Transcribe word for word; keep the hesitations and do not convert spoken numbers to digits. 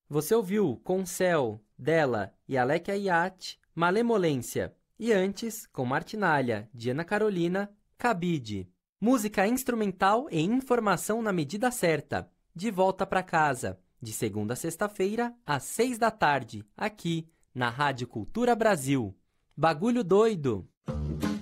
Você ouviu Com Céu, dela e Alec Ayat, Malemolência. E antes, com Martinalha, de Ana Carolina, Cabide. Música instrumental e informação na medida certa. De volta para casa, de segunda a sexta-feira, às seis da tarde, aqui, na Rádio Cultura Brasil. Bagulho doido!